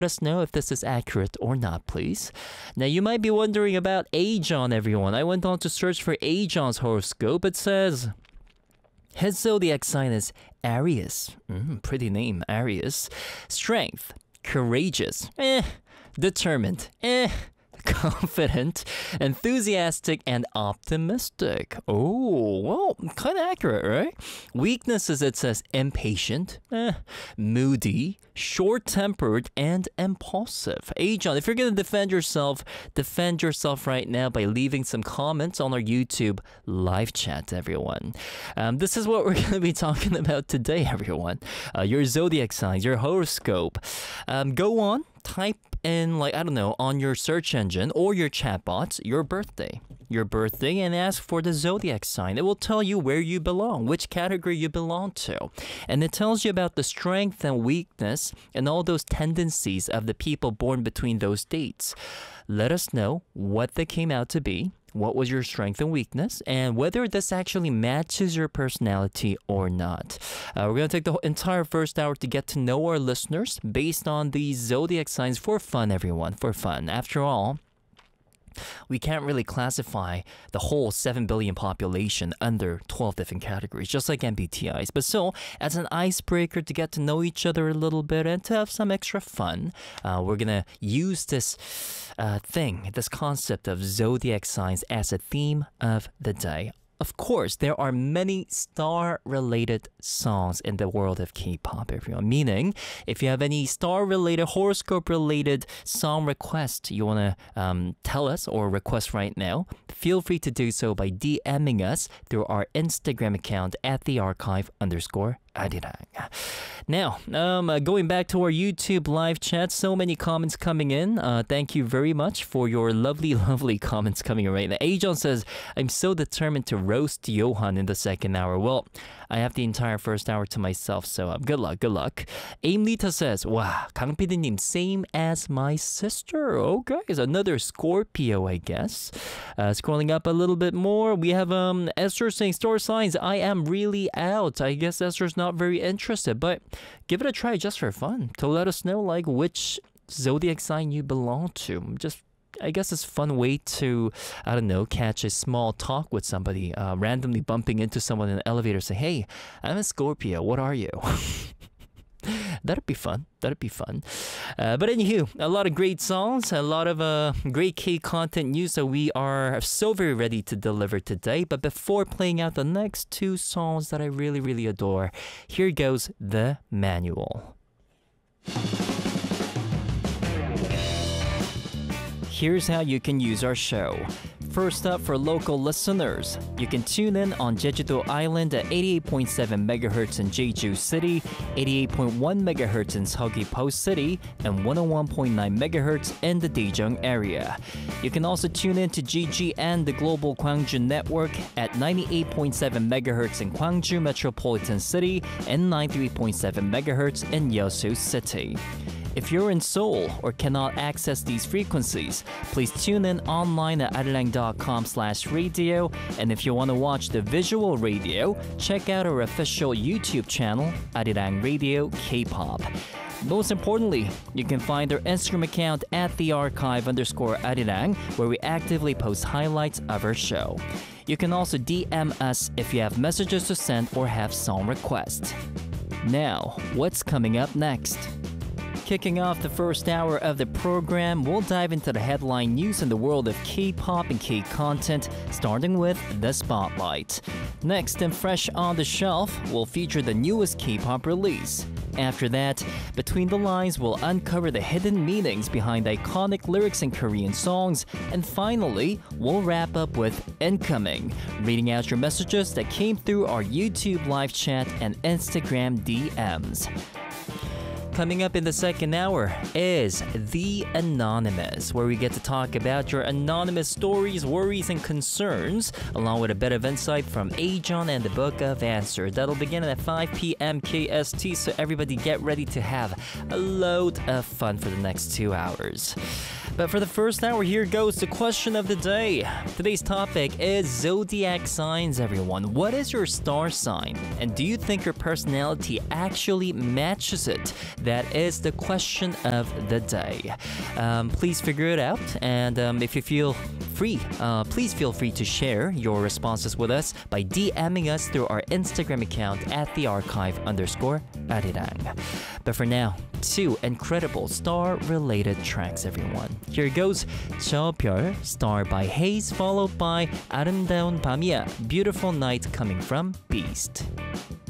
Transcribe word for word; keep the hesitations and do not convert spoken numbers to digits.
us know if this is accurate or not, please. Now, you might be wondering about Ajon, everyone. I went on to search for Ajon's horoscope. It says his zodiac sign is Aries. Mm, pretty name, Aries. Strength, courageous. Eh. Determined. Eh. Confident, enthusiastic, and optimistic. Oh, well, kind of accurate, right? Weaknesses, it says impatient, eh, moody, short-tempered, and impulsive. Ajon, if you're going to defend yourself, defend yourself right now by leaving some comments on our YouTube live chat, everyone. Um, this is what we're going to be talking about today, everyone. Uh, your zodiac signs, your horoscope. Um, go on. Type in, like, I don't know, on your search engine or your chatbots, your birthday. Your birthday and ask for the zodiac sign. It will tell you where you belong, which category you belong to. And it tells you about the strength and weakness and all those tendencies of the people born between those dates. Let us know what they came out to be. What was your strength and weakness, and whether this actually matches your personality or not. Uh, we're going to take the entire first hour to get to know our listeners based on these zodiac signs for fun, everyone, for fun. After all, we can't really classify the whole seven billion population under twelve different categories, just like M B T Is. But still, as an icebreaker to get to know each other a little bit and to have some extra fun, uh, we're going to use this uh, thing, this concept of zodiac signs as a theme of the day. Of course, there are many star-related songs in the world of K-pop, everyone. Meaning, if you have any star-related, horoscope-related song request you want to um, tell us or request right now, feel free to do so by DMing us through our Instagram account at the archive underscore Arirang. Now, um, uh, going back to our YouTube live chat, so many comments coming in. Uh, thank you very much for your lovely, lovely comments coming in right now. Ajon says, I'm so determined to roast Johan in the second hour. Well, I have the entire first hour to myself, so um, good luck, good luck. Aimlita says, wow, Kang PD님, same as my sister. Okay, it's another Scorpio, I guess. Uh, scrolling up a little bit more, we have um Esther saying, star signs, I am really out. I guess Esther's not very interested, but give it a try just for fun to let us know like which zodiac sign you belong to. Just, I guess it's a fun way to, I don't know, catch a small talk with somebody, uh, randomly bumping into someone in an elevator, say, hey, I'm a Scorpio, what are you? That'd be fun. That'd be fun. Uh, but anywho, a lot of great songs, a lot of uh, great K-content news that we are so very ready to deliver today. But before playing out the next two songs that I really, really adore, here goes The Manual. Here's how you can use our show. First up, for local listeners, you can tune in on Jeju-do Island at eighty-eight point seven megahertz in Jeju City, eighty-eight point one megahertz in Seogwi-po City, and one oh one point nine megahertz in the Daejeong area. You can also tune in to G G N, the Global Gwangju Network, at ninety-eight point seven megahertz in Gwangju Metropolitan City and ninety-three point seven megahertz in Yeosu City. If you're in Seoul or cannot access these frequencies, please tune in online at arirang.com slash radio. And if you want to watch the visual radio, check out our official YouTube channel, Arirang Radio K-pop. Most importantly, you can find our Instagram account at the archive underscore Arirang, where we actively post highlights of our show. You can also D M us if you have messages to send or have song requests. Now, what's coming up next? Kicking off the first hour of the program, we'll dive into the headline news in the world of K-pop and K-content, starting with The Spotlight. Next and fresh on the shelf, we'll feature the newest K-pop release. After that, Between the Lines will uncover the hidden meanings behind iconic lyrics in Korean songs. And finally, we'll wrap up with Incoming, reading out your messages that came through our YouTube live chat and Instagram D Ms. Coming up in the second hour is The Anonymous, where we get to talk about your anonymous stories, worries, and concerns, along with a bit of insight from Ajon and the Book of Answers. That'll begin at five p.m. K S T, so everybody get ready to have a load of fun for the next two hours. But for the first hour, here goes the question of the day. Today's topic is zodiac signs, everyone. What is your star sign? And do you think your personality actually matches it? That is the question of the day. Um, please figure it out. And um, if you feel free, uh, please feel free to share your responses with us by DMing us through our Instagram account at the archive underscore arirang. But for now, two incredible star-related tracks, everyone. Here goes 저 별, Star by Haze, followed by 아름다운 밤이야, Beautiful Night coming from Beast.